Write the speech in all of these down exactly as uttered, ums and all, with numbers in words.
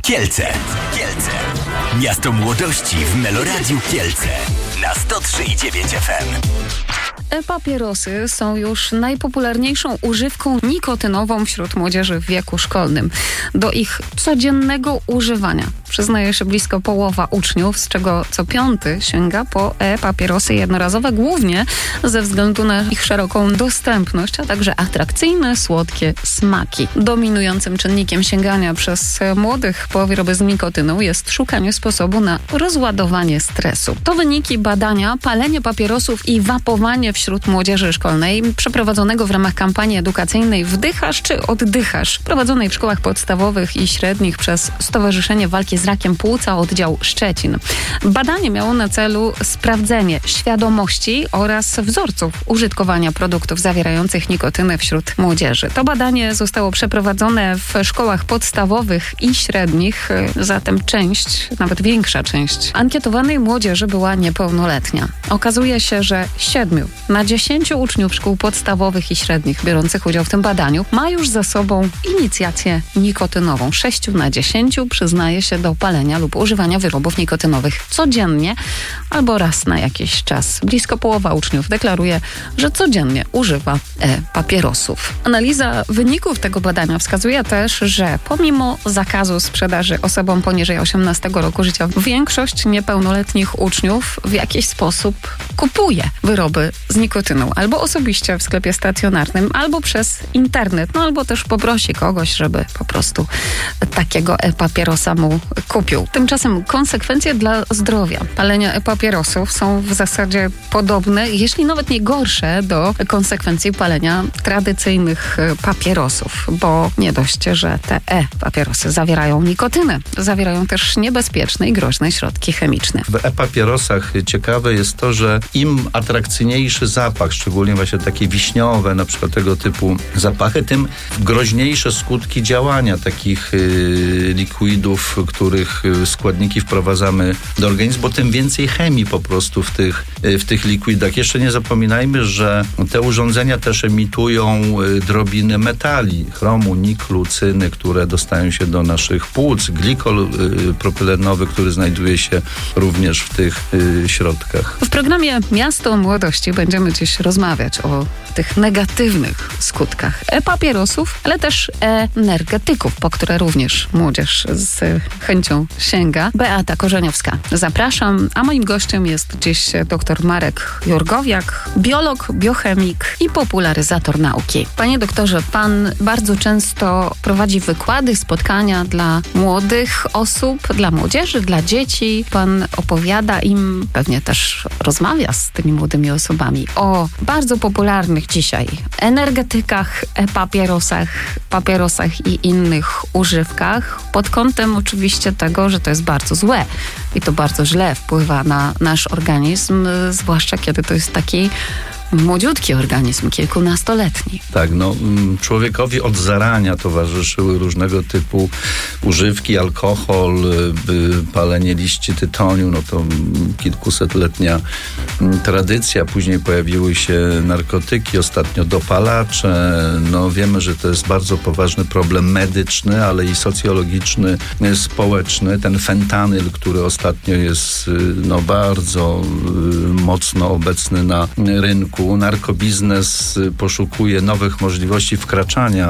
Kielce. Kielce. Miasto młodości w Meloradiu Kielce. Na sto trzy i dziewięć F M. E-papierosy są już najpopularniejszą używką nikotynową wśród młodzieży w wieku szkolnym. Do ich codziennego używania przyznaje się blisko połowa uczniów, z czego co piąty sięga po e-papierosy jednorazowe, głównie ze względu na ich szeroką dostępność, a także atrakcyjne, słodkie smaki. Dominującym czynnikiem sięgania przez młodych po wyroby z nikotyną jest szukanie sposobu na rozładowanie stresu. To wyniki badania palenie papierosów i wapowanie wśród młodzieży szkolnej przeprowadzonego w ramach kampanii edukacyjnej Wdychasz czy Oddychasz, prowadzonej w szkołach podstawowych i średnich przez Stowarzyszenie Walki z Rakiem Płuca Oddział Szczecin. Badanie miało na celu sprawdzenie świadomości oraz wzorców użytkowania produktów zawierających nikotynę wśród młodzieży. To badanie zostało przeprowadzone w szkołach podstawowych i średnich, zatem część, nawet większa część ankietowanej młodzieży była niepełnoletnia. Okazuje się, że siedmiu na dziesięciu uczniów szkół podstawowych i średnich biorących udział w tym badaniu ma już za sobą inicjację nikotynową. Sześciu na dziesięciu przyznaje się do palenia lub używania wyrobów nikotynowych codziennie albo raz na jakiś czas. Blisko połowa uczniów deklaruje, że codziennie używa e-papierosów. Analiza wyników tego badania wskazuje też, że pomimo zakazu sprzedaży osobom poniżej osiemnastego roku życia, większość niepełnoletnich uczniów w jakiś sposób kupuje wyroby z nikotyną. Albo osobiście w sklepie stacjonarnym, albo przez internet, no albo też poprosi kogoś, żeby po prostu takiego e-papierosa mu kupił. Tymczasem konsekwencje dla zdrowia palenia e-papierosów są w zasadzie podobne, jeśli nawet nie gorsze, do konsekwencji palenia tradycyjnych papierosów, bo nie dość, że te e-papierosy zawierają nikotynę, zawierają też niebezpieczne i groźne środki chemiczne. W e-papierosach ciekawe jest to, że im atrakcyjniejszy zapach, szczególnie właśnie takie wiśniowe, na przykład tego typu zapachy, tym groźniejsze skutki działania takich y, likwidów, których składniki wprowadzamy do organizmu, bo tym więcej chemii po prostu w tych, y, w tych likwidach. Jeszcze nie zapominajmy, że te urządzenia też emitują y, drobiny metali, chromu, niklu, cyny, które dostają się do naszych płuc, glikol y, propylenowy, który znajduje się również w tych y, środkach. W programie Miasto Młodości będziemy dziś rozmawiać o tych negatywnych skutkach e-papierosów, ale też e-energetyków, po które również młodzież z chęcią sięga. Beata Korzeniowska. Zapraszam, a moim gościem jest dziś dr Marek Jurgowiak, biolog, biochemik i popularyzator nauki. Panie doktorze, pan bardzo często prowadzi wykłady, spotkania dla młodych osób, dla młodzieży, dla dzieci. Pan opowiada im, pewnie też rozmawia z tymi młodymi osobami o bardzo popularnych dzisiaj energetykach, e-papierosach, papierosach i innych używkach pod kątem oczywiście tego, że to jest bardzo złe i to bardzo źle wpływa na nasz organizm, zwłaszcza kiedy to jest taki młodziutki organizm, kilkunastoletni. Tak, no człowiekowi od zarania towarzyszyły różnego typu używki, alkohol, palenie liści tytoniu, no to kilkusetletnia tradycja. Później pojawiły się narkotyki, ostatnio dopalacze. No wiemy, że to jest bardzo poważny problem medyczny, ale i socjologiczny, społeczny. Ten fentanyl, który ostatnio jest no bardzo mocno obecny na rynku. Narkobiznes poszukuje nowych możliwości wkraczania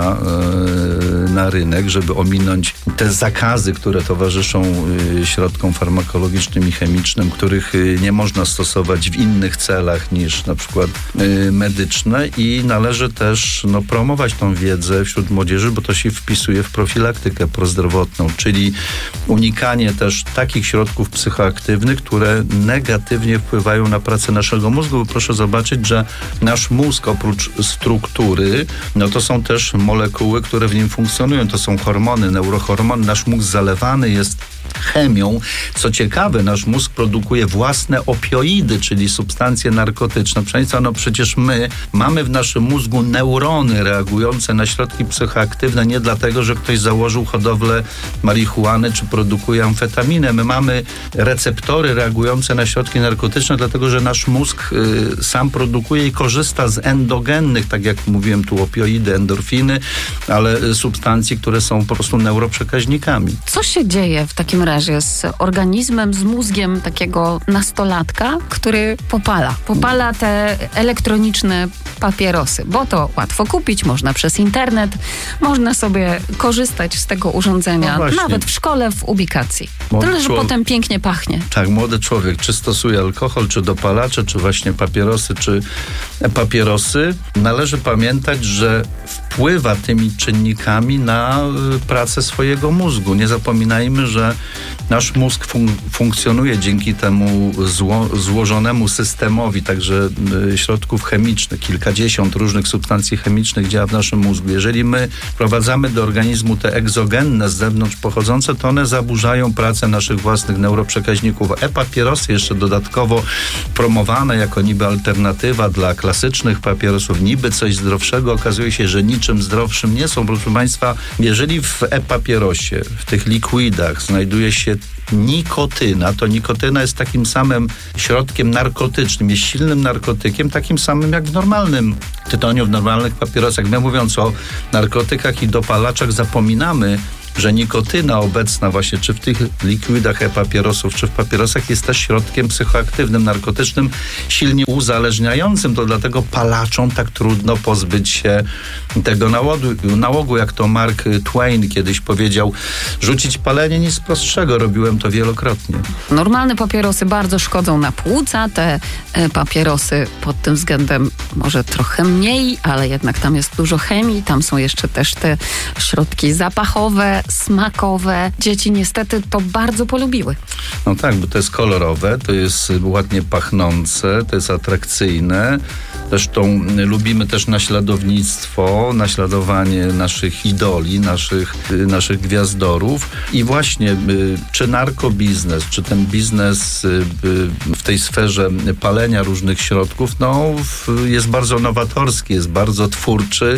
e, na rynek, żeby ominąć te zakazy, które towarzyszą e, środkom farmakologicznym i chemicznym, których e, nie można stosować w innych celach niż na przykład e, medyczne i należy też no, promować tą wiedzę wśród młodzieży, bo to się wpisuje w profilaktykę prozdrowotną, czyli unikanie też takich środków psychoaktywnych, które negatywnie wpływają na pracę naszego mózgu, bo proszę zobaczyć, że nasz mózg oprócz struktury, no to są też molekuły, które w nim funkcjonują. To są hormony, neurohormony. Nasz mózg zalewany jest chemią. Co ciekawe, nasz mózg produkuje własne opioidy, czyli substancje narkotyczne. Proszę Państwa, no przecież my mamy w naszym mózgu neurony reagujące na środki psychoaktywne nie dlatego, że ktoś założył hodowlę marihuany czy produkuje amfetaminę. My mamy receptory reagujące na środki narkotyczne, dlatego że nasz mózg y, sam produkuje i korzysta z endogennych, tak jak mówiłem tu, opioidy, endorfiny, ale substancji, które są po prostu neuroprzekaźnikami. Co się dzieje w takim razie z organizmem, z mózgiem takiego nastolatka, który popala? Popala te elektroniczne papierosy, bo to łatwo kupić, można przez internet, można sobie korzystać z tego urządzenia, no nawet w szkole, w ubikacji. Młody Tyle, że człowiek, potem pięknie pachnie. Tak, młody człowiek, czy stosuje alkohol, czy dopalacze, czy właśnie papierosy, czy papierosy, należy pamiętać, że wpływa tymi czynnikami na pracę swojego mózgu. Nie zapominajmy, że nasz mózg fun- funkcjonuje dzięki temu zło- złożonemu systemowi, także y, środków chemicznych, kilkadziesiąt różnych substancji chemicznych działa w naszym mózgu. Jeżeli my wprowadzamy do organizmu te egzogenne, z zewnątrz pochodzące, to one zaburzają pracę naszych własnych neuroprzekaźników. E-papierosy jeszcze dodatkowo promowane jako niby alternatywa dla klasycznych papierosów, niby coś zdrowszego, okazuje się, że niczym zdrowszym nie są. Proszę Państwa, jeżeli w e-papierosie, w tych likwidach znajduje się nikotyna, to nikotyna jest takim samym środkiem narkotycznym, jest silnym narkotykiem, takim samym jak w normalnym tytoniu, w normalnych papierosach. My, mówiąc o narkotykach i dopalaczach, zapominamy, że nikotyna obecna właśnie czy w tych likwidach e-papierosów, czy w papierosach jest też środkiem psychoaktywnym, narkotycznym, silnie uzależniającym. To dlatego palaczom tak trudno pozbyć się tego nałogu, nałogu, jak to Mark Twain kiedyś powiedział, rzucić palenie nic prostszego. Robiłem to wielokrotnie. Normalne papierosy bardzo szkodzą na płuca, te e, papierosy pod tym względem może trochę mniej, ale jednak tam jest dużo chemii, tam są jeszcze też te środki zapachowe, smakowe. Dzieci niestety to bardzo polubiły. No tak, bo to jest kolorowe, to jest ładnie pachnące, to jest atrakcyjne. Zresztą lubimy też naśladownictwo, naśladowanie naszych idoli, naszych, naszych gwiazdorów. I właśnie czy narkobiznes, czy ten biznes w tej sferze palenia różnych środków, no jest bardzo nowatorski, jest bardzo twórczy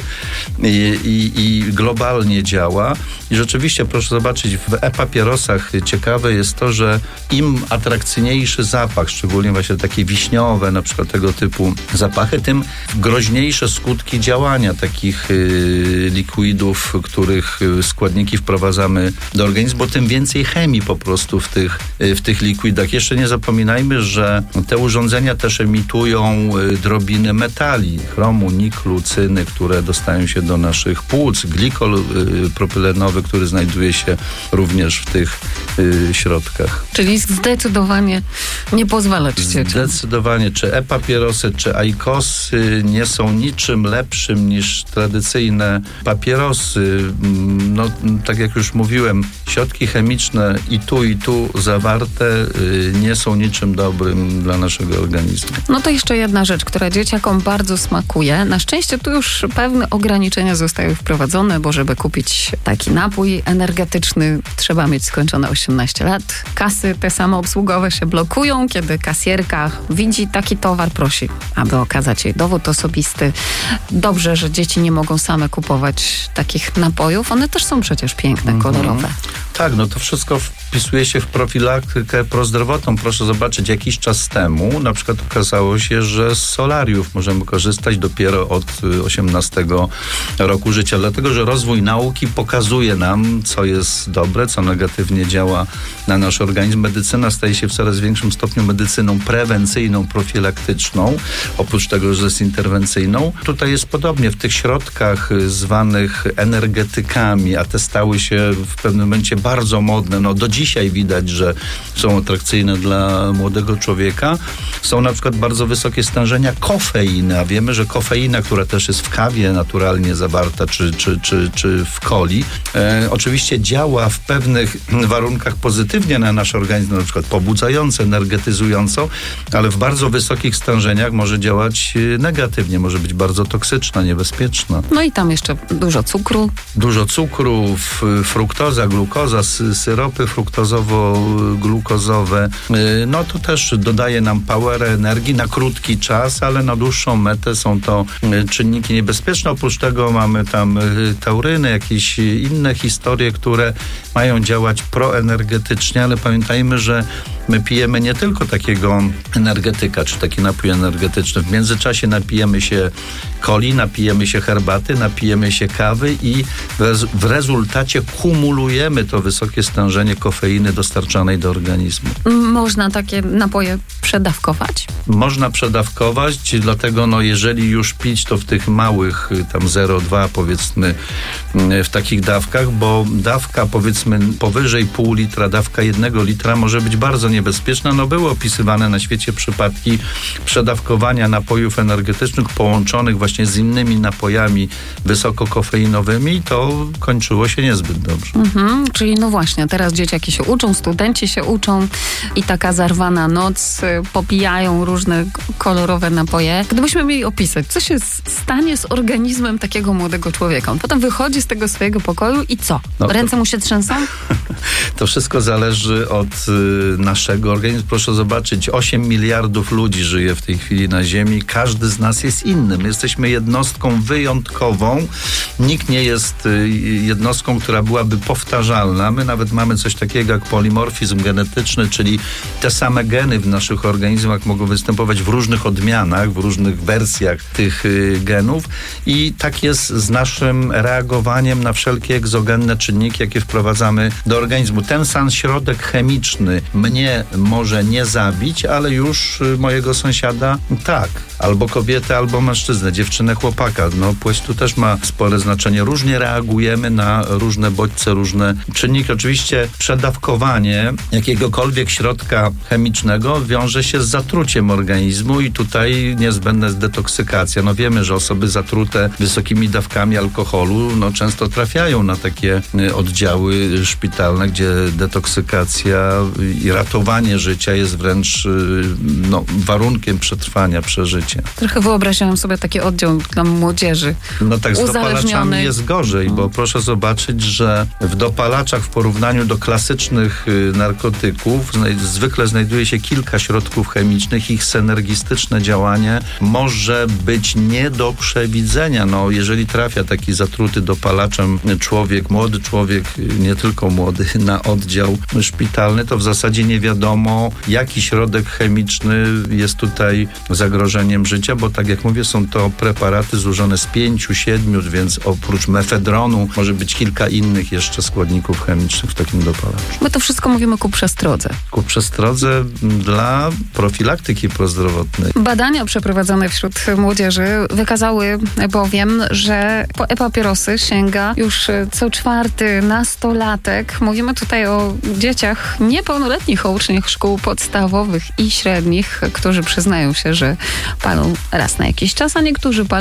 i, i, i globalnie działa. I rzeczywiście proszę zobaczyć, w e-papierosach ciekawe jest to, że im atrakcyjniejszy zapach, szczególnie właśnie takie wiśniowe, na przykład tego typu zapachy, tym groźniejsze skutki działania takich y, likwidów, których składniki wprowadzamy do organizmu, bo tym więcej chemii po prostu w tych, y, w tych likwidach. Jeszcze nie zapominajmy, że te urządzenia też emitują y, drobiny metali, chromu, niklu, cyny, które dostają się do naszych płuc, glikol y, propylenowy, który znajduje się również w tych y, środkach. Czyli zdecydowanie nie pozwalać dzieciom. Zdecydowanie. Czy e-papierosy, czy ajkosy nie są niczym lepszym niż tradycyjne papierosy. No, tak jak już mówiłem, środki chemiczne i tu, i tu zawarte y, nie są niczym dobrym dla naszego organizmu. No to jeszcze jedna rzecz, która dzieciakom bardzo smakuje. Na szczęście tu już pewne ograniczenia zostały wprowadzone, bo żeby kupić taki napój energetyczny, trzeba mieć skończone osiemnaście lat. Kasy te samoobsługowe się blokują, kiedy kasjerka widzi taki towar, prosi, aby okazać jej dowód osobisty. Dobrze, że dzieci nie mogą same kupować takich napojów. One też są przecież piękne, mm-hmm. kolorowe. Tak, no to wszystko wpisuje się w profilaktykę prozdrowotną. Proszę zobaczyć, jakiś czas temu na przykład okazało się, że z solariów możemy korzystać dopiero od osiemnastego roku życia, dlatego że rozwój nauki pokazuje nam, co jest dobre, co negatywnie działa na nasz organizm. Medycyna staje się w coraz większym stopniu medycyną prewencyjną, profilaktyczną, oprócz tego, że jest interwencyjną. Tutaj jest podobnie w tych środkach zwanych energetykami, a te stały się w pewnym momencie bardzo modne. No do dzisiaj widać, że są atrakcyjne dla młodego człowieka. Są na przykład bardzo wysokie stężenia kofeiny, a wiemy, że kofeina, która też jest w kawie naturalnie zawarta, czy, czy, czy, czy w coli, e, oczywiście działa w pewnych warunkach pozytywnie na nasz organizm, na przykład pobudzająco, energetyzująco, ale w bardzo wysokich stężeniach może działać negatywnie, może być bardzo toksyczna, niebezpieczna. No i tam jeszcze dużo cukru. Dużo cukru, f- fruktoza, glukoza, fruktoza, sy- syropy fruktozowo-glukozowe, y, no to też dodaje nam power, energii na krótki czas, ale na dłuższą metę są to y, czynniki niebezpieczne. Oprócz tego mamy tam y, tauryny, jakieś inne historie, które mają działać proenergetycznie, ale pamiętajmy, że my pijemy nie tylko takiego energetyka, czy taki napój energetyczny. W międzyczasie napijemy się coli, napijemy się herbaty, napijemy się kawy i w, rez- w rezultacie kumulujemy to wysokie stężenie kofeiny dostarczanej do organizmu. Można takie napoje przedawkować? Można przedawkować, dlatego no jeżeli już pić, to w tych małych, tam zero przecinek dwa powiedzmy, w takich dawkach, bo dawka powiedzmy powyżej pół litra, dawka jednego litra może być bardzo niebezpieczna. No były opisywane na świecie przypadki przedawkowania napojów energetycznych połączonych właśnie z innymi napojami wysokokofeinowymi i to kończyło się niezbyt dobrze. Mhm, czyli no właśnie, teraz dzieciaki się uczą, studenci się uczą i taka zarwana noc, y, popijają różne k- kolorowe napoje. Gdybyśmy mieli opisać, co się s- stanie z organizmem takiego młodego człowieka? On potem wychodzi z tego swojego pokoju i co? No to- Ręce mu się trzęsą? To wszystko zależy od y, naszego organizmu. Proszę zobaczyć, osiem miliardów ludzi żyje w tej chwili na Ziemi. Każdy z nas jest inny. My jesteśmy jednostką wyjątkową. Nikt nie jest y, jednostką, która byłaby powtarzalna. My nawet mamy coś takiego jak polimorfizm genetyczny, czyli te same geny w naszych organizmach mogą występować w różnych odmianach, w różnych wersjach tych y, genów i tak jest z naszym reagowaniem na wszelkie egzogenne czynniki, jakie wprowadzamy do organizmu. Ten sam środek chemiczny mnie może nie zabić, ale już y, mojego sąsiada tak. Albo kobietę, albo mężczyznę, dziewczynę, chłopaka. No płeć tu też ma spore znaczenie. Różnie reagujemy na różne bodźce, różne czynniki. Oczywiście przedawkowanie jakiegokolwiek środka chemicznego wiąże się z zatruciem organizmu i tutaj niezbędna jest detoksykacja. No wiemy, że osoby zatrute wysokimi dawkami alkoholu no często trafiają na takie y, oddziały szpitalne, gdzie detoksykacja i ratowanie życia jest wręcz y, no, warunkiem przetrwania, przeżycia. Trochę wyobraziłam sobie taki oddział dla młodzieży. No tak, z dopalaczami Uzależniony. jest gorzej, bo proszę zobaczyć, że w dopalaczach w porównaniu do klasycznych y, narkotyków znaj- zwykle znajduje się kilka środków chemicznych. Ich synergistyczne działanie może być nie do przewidzenia. No, jeżeli trafia taki zatruty dopalaczem człowiek, młody człowiek, y, nie tylko młody, na oddział szpitalny, to w zasadzie nie wiadomo, jaki środek chemiczny jest tutaj zagrożeniem życia, bo tak jak mówię, są to preparaty złożone z pięciu, siedmiu, więc oprócz mefedronu może być kilka innych jeszcze składników chemicznych w takim dopalaczu. My to wszystko mówimy ku przestrodze. Ku przestrodze dla profilaktyki prozdrowotnej. Badania przeprowadzone wśród młodzieży wykazały bowiem, że po e-papierosy sięga już co czwarty nastolatek. Mówimy tutaj o dzieciach niepełnoletnich, o uczniach szkół podstawowych i średnich, którzy przyznają się, że palą raz na jakiś czas, a niektórzy palą